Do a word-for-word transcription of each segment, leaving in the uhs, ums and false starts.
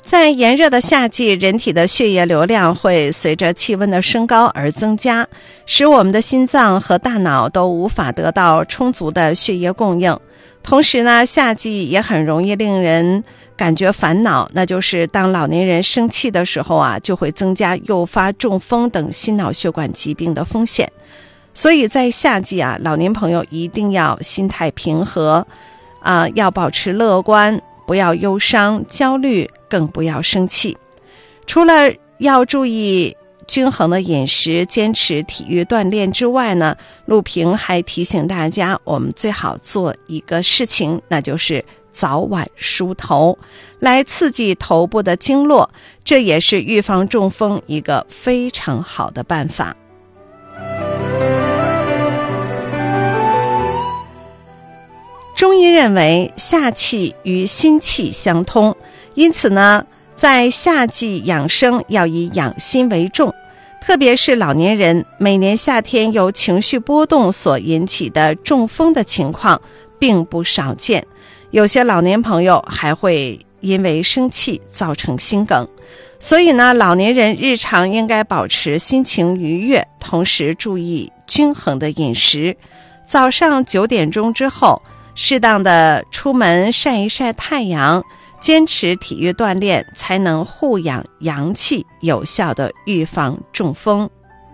在炎热的夏季，人体的血液流量会随着气温的升高而增加，使我们的心脏和大脑都无法得到充足的血液供应。同时呢，夏季也很容易令人感觉烦恼，那就是当老年人生气的时候啊，就会增加诱发中风等心脑血管疾病的风险。所以在夏季啊，老年朋友一定要心态平和，啊、呃，要保持乐观，不要忧伤、焦虑，更不要生气。除了要注意均衡的饮食，坚持体育锻炼之外呢，陆平还提醒大家，我们最好做一个事情，那就是早晚梳头，来刺激头部的经络，这也是预防中风一个非常好的办法。中医认为夏气与心气相通，因此呢，在夏季养生要以养心为重，特别是老年人，每年夏天由情绪波动所引起的中风的情况并不少见，有些老年朋友还会因为生气造成心梗。所以呢，老年人日常应该保持心情愉悦，同时注意均衡的饮食。早上九点钟之后，适当的出门晒一晒太阳，坚持体育锻炼，才能护养阳气，有效的预防中风。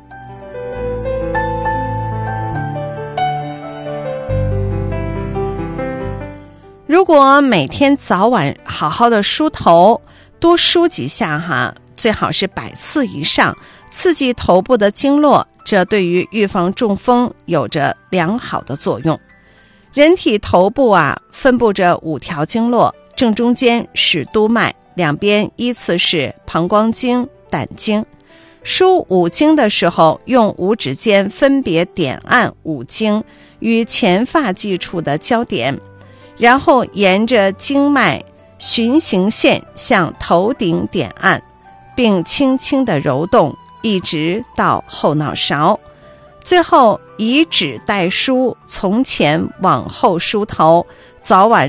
如果每天早晚好好的梳头，多梳几下哈，最好是百次以上，刺激头部的经络，这对于预防中风有着良好的作用。人体头部啊，分布着五条经络，正中间是督脉，两边依次是膀胱经、胆经。梳五经的时候，用五指尖分别点按五经与前发际处的交点，然后沿着经脉循行线向头顶点按，并轻轻地揉动，一直到后脑勺。最后以指代梳，从前往后梳头，早晚